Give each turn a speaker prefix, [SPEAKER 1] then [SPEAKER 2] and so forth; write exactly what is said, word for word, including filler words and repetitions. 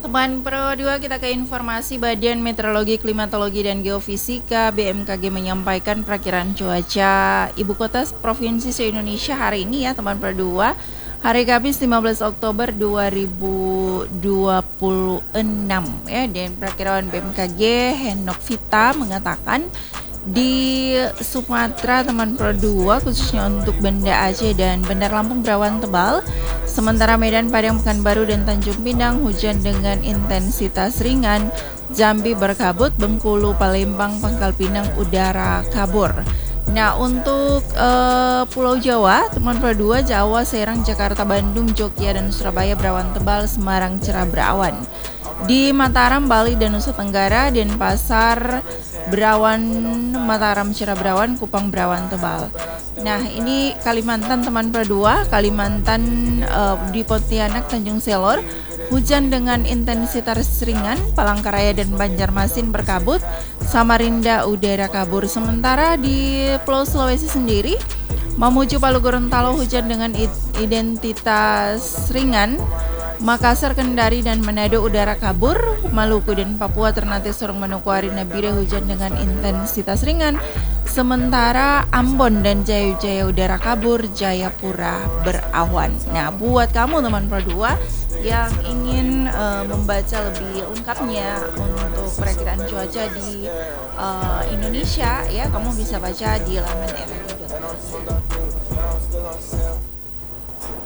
[SPEAKER 1] Teman Pro dua, kita ke informasi. Badan Meteorologi, Klimatologi, dan Geofisika B M K G menyampaikan perakiraan cuaca ibu kota provinsi se-Indonesia hari ini ya teman Pro dua, hari Kamis lima belas Oktober dua ribu dua puluh enam ya. Dan perakiraan B M K G Henok Vita mengatakan di Sumatera teman Pro dua, khususnya untuk Banda Aceh dan Bandar Lampung berawan tebal. Sementara Medan, Padang, Pekanbaru, dan Tanjung Pinang hujan dengan intensitas ringan. Jambi berkabut, Bengkulu, Palembang, Pangkal Pinang udara kabur. Nah, untuk uh, Pulau Jawa, teman Pro dua, Jawa, Serang, Jakarta, Bandung, Jogja, dan Surabaya berawan tebal, Semarang cerah berawan. Di Mataram, Bali, dan Nusa Tenggara, Denpasar berawan, Mataram cerah berawan, Kupang berawan tebal. Nah, ini Kalimantan teman Pro dua, Kalimantan uh, di Pontianak, Tanjung Selor hujan dengan intensitas ringan, Palangkaraya dan Banjarmasin berkabut, Samarinda udara kabur. Sementara di Pulau Sulawesi sendiri, Mamuju, Palu, Gorontalo hujan dengan identitas ringan, Makassar, Kendari, dan Manado udara kabur. Maluku dan Papua, Ternate, Sorong, Manokwari, Nabire hujan dengan intensitas ringan. Sementara Ambon dan Jaya-Jaya udara kabur, Jayapura berawan. Nah, buat kamu teman Pro dua yang ingin uh, membaca lebih lengkapnya untuk perakiraan cuaca di uh, Indonesia ya, kamu bisa baca di laman r f i dot com.